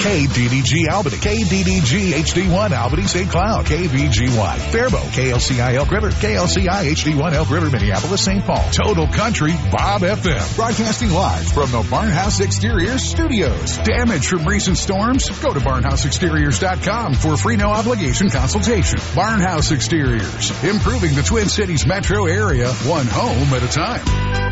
KDDG Albany, KDDG HD1 Albany St. Cloud, KVGY Faribault, KLCI Elk River, KLCI HD1 Elk River, Minneapolis, St. Paul. Total Country Bob FM. Broadcasting live from the Barnhouse Exteriors studios. Damage from recent storms? Go to barnhouseexteriors.com for a free no obligation consultation. Barnhouse Exteriors, improving the Twin Cities metro area, one home at a time.